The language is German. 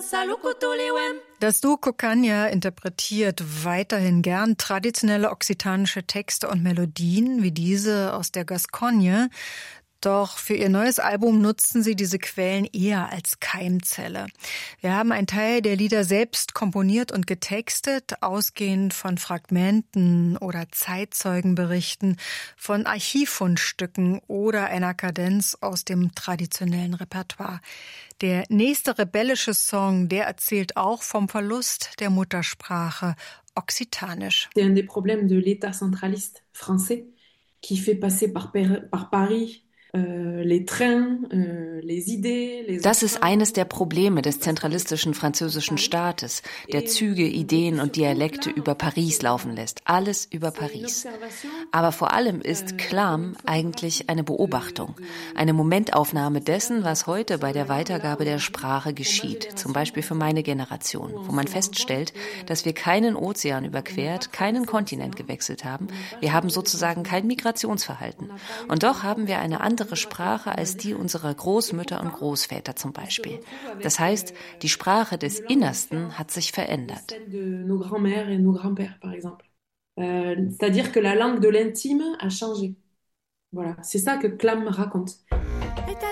Das Duo Cocaña interpretiert weiterhin gern traditionelle okzitanische Texte und Melodien wie diese aus der Gascogne. Doch für ihr neues Album nutzen sie diese Quellen eher als Keimzelle. Wir haben einen Teil der Lieder selbst komponiert und getextet, ausgehend von Fragmenten oder Zeitzeugenberichten, von Archivfundstücken oder einer Kadenz aus dem traditionellen Repertoire. Der nächste rebellische Song, der erzählt auch vom Verlust der Muttersprache Okzitanisch. C'est un des problèmes de l'État centraliste français qui fait passer par Paris les trains, les idées, les... Das ist eines der Probleme des zentralistischen französischen Staates, der Züge, Ideen und Dialekte über Paris laufen lässt. Alles über Paris. Aber vor allem ist Clam eigentlich eine Beobachtung, eine Momentaufnahme dessen, was heute bei der Weitergabe der Sprache geschieht. Zum Beispiel für meine Generation, wo man feststellt, dass wir keinen Ozean überquert, keinen Kontinent gewechselt haben. Wir haben sozusagen kein Migrationsverhalten. Und doch haben wir eine andere Sprache als die unserer Großmütter und Großväter zum Beispiel. Das heißt, die Sprache des Innersten hat sich verändert. C'est-à-dire que la langue de l'intime a changé. Voilà, c'est ça que Clam raconte.